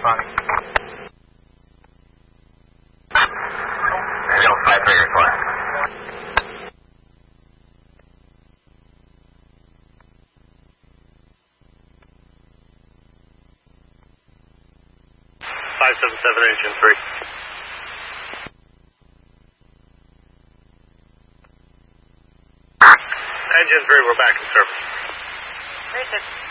responding. Regional 53 report. Engine 3. Engine 3, we're back in service. Very good.